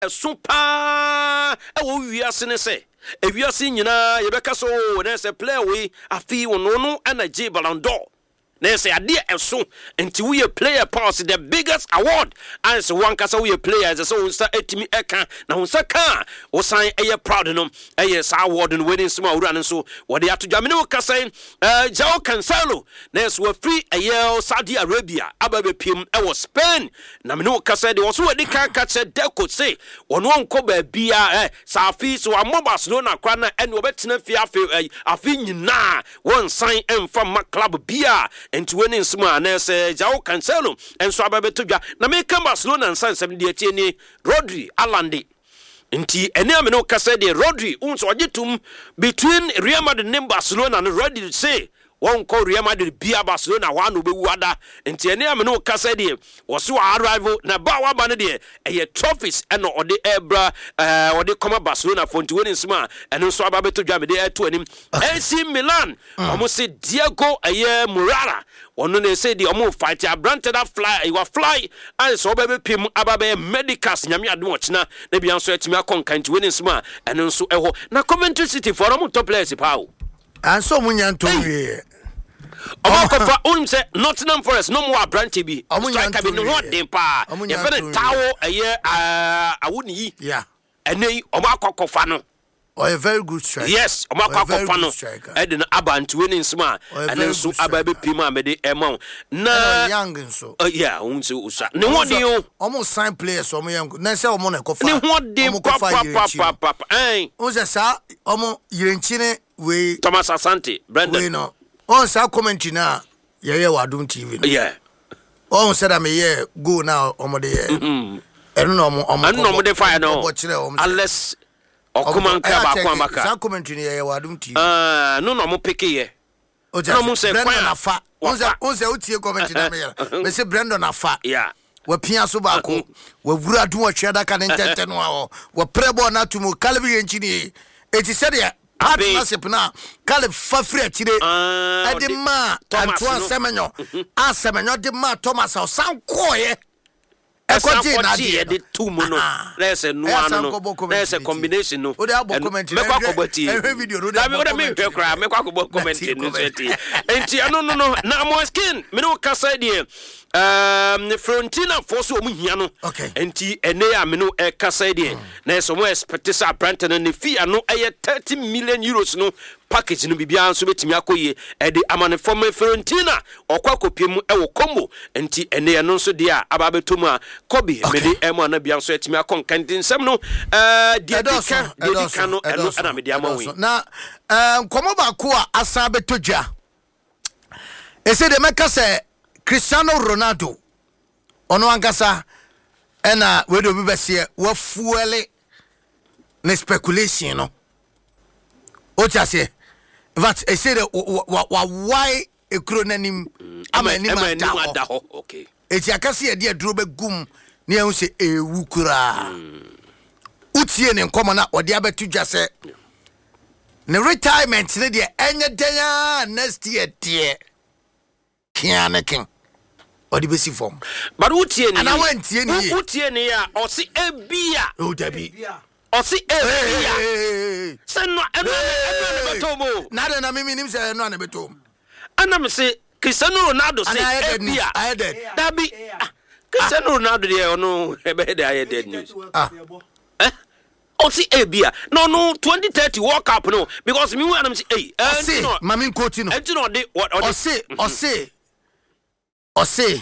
super wiase ne se ewiase nyina yebeka so na se play we afi wono no energy Ballon d'Or na se ade eso enti we player pass the biggest award and so one kasa we players so unsa etimi eka na unsa ka osan eye proud no eye sa award no winning sma wura no so wode atodwame no kasa Joao Cancelo na so free eye Saudi Arabia ababe pim e was Spain na me no kasa de so wode ka che Deco say wono onko ba bia sa afi so amo Barcelona kwa na ene obetena fi afi nyina won sign emfa club bia enti winning sma na say Joao Cancelo enso ababe todwa na me ka Barcelona nsan 70 ni Rodri Alande nti ene ame no kasa de Rodri unso ogitum between Real Madrid and Barcelona and Rodri say won call Real Madrid bia Barcelona wa no be wada nti ene ame no kasa de woso arrival na ba wa ba ne de eye trophies eno ode ebra ode koma Barcelona for nti winning sma eno so ababe todwa me de eto anim AC Milan omo se Diego Morata ono ne say the omo fight ya branded that fly you fly and so baby pim ababe medicals nyame adom ochina na bia nso etimi akonkan nti winning sma eno nso eho na Coventry City for omo top players pawo and so munya ntowie Omokofa unim say Nottingham Forest no more branch bi striker bi no dem pa ye fere tawo eye awuni yeah ene omakofa no a very good striker. Yes, omakofa no edin abantu winning sma ene so ababe pima me de ema na young so yeah unse usa ne wodi o omo sign players omo young na say omo na kofa ne wodi papa unse sa omo yirenchine we Thomas Asante Brendan we no on sa comment na ye wadum TV no yeah on said am ye go now omo de ye eno no omo de fire no unless okuman ka ba kwa maka sa comment ni ye wadum TV no mo pick ye no mo say Brendan afa on say utie comment na me say Brendan afa yeah wa pia so ba ko wa wura dum wa tweda ka ne ntente no a wa prebo na tumu kalbi yenchini eti said ya partnership na kale fafri akire edema Antoine Semenyo de ma Thomas o sankoye ekoti na de tumu no let's no there's a combination no o de abo comment me kwa kobati video no de me hwekra me kwa kobo comment no seti enti no na mo skin me no kasa de Fiorentina force o muhia no enti ene ya me no kasa de na so mo expect sa Brentford ne fee no 30 million euros no package no bibia nso betimi akoye e de amane form Fiorentina okwa kopiem e wo combo enti ene ya no nso de a ababetom a Kobe me de emo na bia nso etimi akon kantin sem no dedika no eno ana me de amawi na komo ba ko a asa betodwa ese de meka se Cristiano Ronaldo ono ankasa ena we do bi bese wa fuele na speculation no o tiase that I said why a cronanim amanima da ho okay eti akase ye de duro begum na ye se ewu kura utie ne nkomo na ode abetudwa se ne retirement ne de enye denya next year tie kianekin odi besi form but utie ni ana wantie ni utie ni ya osi ebia o dabi osi ebia se no eno betomo na de na mimi nim se eno na betomo ana me se Cristiano Ronaldo se ebia dabi Cristiano Ronaldo de ono ebe de aye dead news osi ebia no 2030 World Cup no because me when am say no mami quote no enti no de what o say